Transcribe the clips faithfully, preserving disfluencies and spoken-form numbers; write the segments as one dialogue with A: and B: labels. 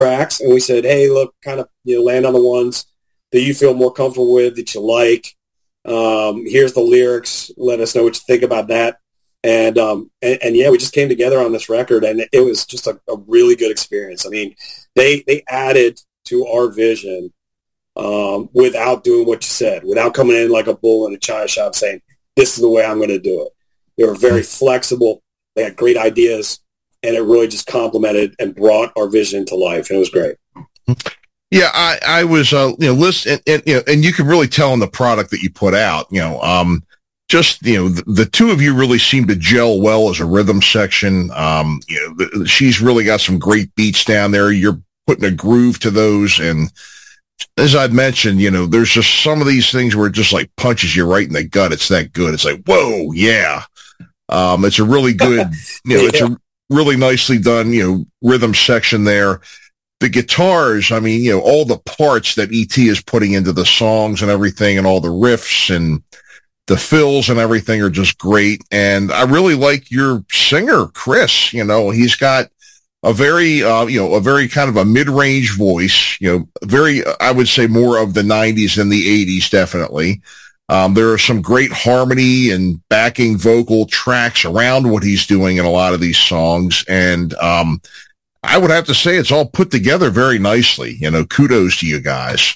A: tracks, and we said, hey, look, kind of, you know, land on the ones that you feel more comfortable with, that you like. Um, here's the lyrics. Let us know what you think about that. And, um, and, and yeah, we just came together on this record, and it was just a, a really good experience. I mean, they, they added to our vision, um, without doing what you said, without coming in like a bull in a china shop saying, this is the way I'm going to do it. They were very flexible. They had great ideas, and it really just complemented and brought our vision to life. And it was great.
B: Yeah, I, I was, uh, you know, listen, and, and, you know, and you can really tell in the product that you put out, you know, um, just, you know, the, the two of you really seem to gel well as a rhythm section. Um, you know, the, she's really got some great beats down there. You're putting a groove to those. And as I've mentioned, you know, there's just some of these things where it just like punches you right in the gut. It's that good. It's like, whoa, yeah. Um, it's a really good, you know, yeah. It's a really nicely done, you know, rhythm section there. The guitars, I mean, you know, all the parts that E T is putting into the songs and everything, and all the riffs and the fills and everything are just great. And I really like your singer, Chris. You know, he's got a very, uh, you know, a very kind of a mid-range voice, you know, very, I would say more of the nineties than the eighties, definitely. Um, there are some great harmony and backing vocal tracks around what he's doing in a lot of these songs. And, um, I would have to say it's all put together very nicely. You know, kudos to you guys.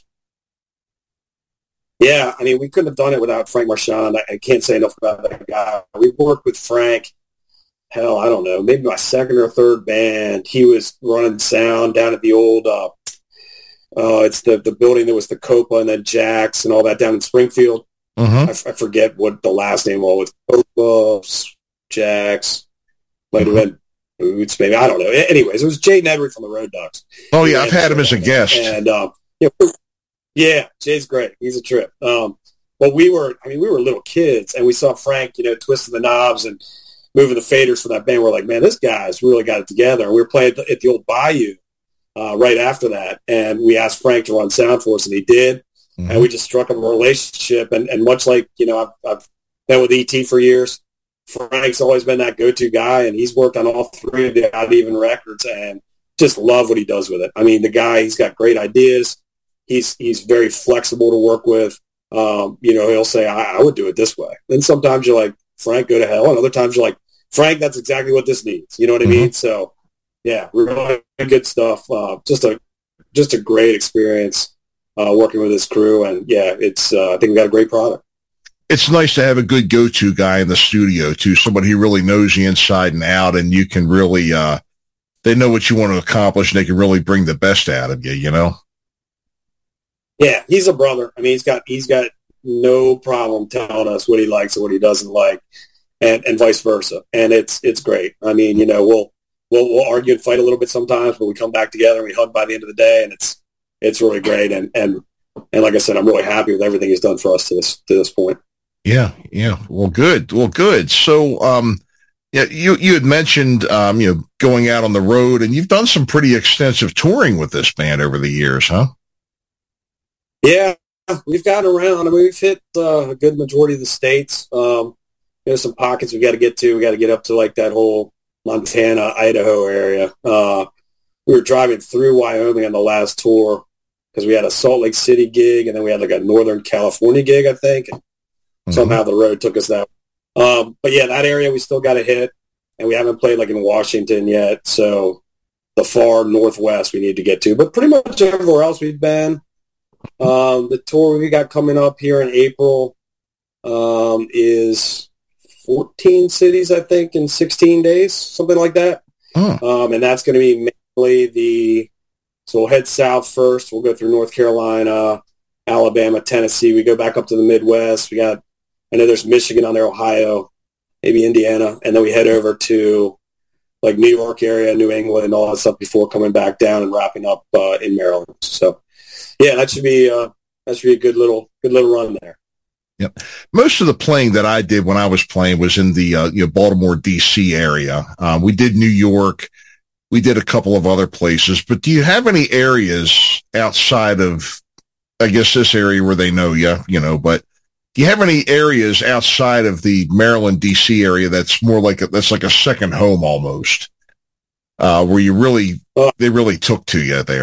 A: Yeah, I mean, we couldn't have done it without Frank Marchand. I, I can't say enough about that guy. We worked with Frank, hell, I don't know, maybe my second or third band. He was running sound down at the old, uh, uh, it's the, the building that was the Copa and then Jack's and all that down in Springfield.
B: Mm-hmm.
A: I, f- I forget what the last name was. Copa, Jack's, might have been Boots, maybe. I don't know. Anyways, it was Jay Nedry from the Road Dogs.
B: Oh, yeah, I've had him as a guest.
A: And, um, you know, yeah, Jay's great. He's a trip. Um, but we were, I mean, we were little kids, and we saw Frank, you know, twisting the knobs and moving the faders for that band. We're like, man, this guy's really got it together. And we were playing at the, at the old Bayou uh, right after that, and we asked Frank to run sound for us, and he did. Mm-hmm. And we just struck up a relationship. And, and much like, you know, I've, I've been with E T for years, Frank's always been that go-to guy, and he's worked on all three of the Odd Even records, and just love what he does with it. I mean, the guy, he's got great ideas. He's he's very flexible to work with. Um, you know, he'll say, I, I would do it this way. Then sometimes you're like, Frank, go to hell. And other times you're like, Frank, that's exactly what this needs. You know what I mm-hmm. mean? So, yeah, really good stuff. Uh, just a just a great experience uh, working with this crew. And, yeah, it's uh, I think we got a great product.
B: It's nice to have a good go-to guy in the studio, too, somebody who really knows you inside and out, and you can really, uh, they know what you want to accomplish, and they can really bring the best out of you, you know?
A: Yeah, he's a brother. I mean, he's got he's got no problem telling us what he likes and what he doesn't like, and, and vice versa. And it's it's great. I mean, you know, we'll we'll we'll argue and fight a little bit sometimes, but we come back together and we hug by the end of the day, and it's it's really great. And and and like I said, I'm really happy with everything he's done for us to this to this point.
B: Yeah, yeah. Well, good. Well, good. So, um, yeah, you you had mentioned um, you know, going out on the road, and you've done some pretty extensive touring with this band over the years, huh?
A: Yeah, we've gotten around. I mean, we've hit uh, a good majority of the states. Um, there's some pockets we've got to get to. We got to get up to like that whole Montana, Idaho area. Uh, we were driving through Wyoming on the last tour because we had a Salt Lake City gig, and then we had like a Northern California gig, I think. And mm-hmm. somehow the road took us that way. Um, but yeah, that area we still got to hit, and we haven't played like in Washington yet. So the far northwest we need to get to. But pretty much everywhere else we've been. Um, the tour we got coming up here in April um, is fourteen cities, I think, in sixteen days, something like that.
B: Oh.
A: Um, and that's going to be mainly the, so we'll head south first. We'll go through North Carolina, Alabama, Tennessee. We go back up to the Midwest. We got, I know there's Michigan on there, Ohio, maybe Indiana. And then we head over to like New York area, New England, and all that stuff before coming back down and wrapping up uh, in Maryland. So, yeah, that should be uh, that should be a good little good little run there.
B: Yep. Most of the playing that I did when I was playing was in the uh, you know, Baltimore, D C area. Um, we did New York. We did a couple of other places. But do you have any areas outside of, I guess, this area where they know you, you know, but do you have any areas outside of the Maryland, D C area that's more like a, that's like a second home almost? uh, where you really, they really took to you there.